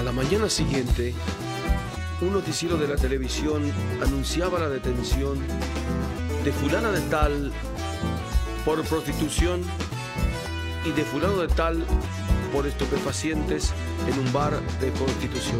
A la mañana siguiente, un noticiero de la televisión anunciaba la detención de fulana de tal por prostitución y de fulano de tal por estupefacientes en un bar de Constitución.